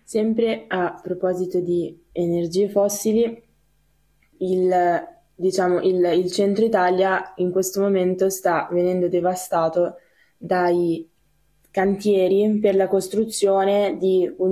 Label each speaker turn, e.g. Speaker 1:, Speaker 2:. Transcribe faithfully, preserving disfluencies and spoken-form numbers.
Speaker 1: Sempre a proposito di energie fossili, il, diciamo, il, il centro Italia in questo momento sta venendo devastato dai cantieri per la costruzione di un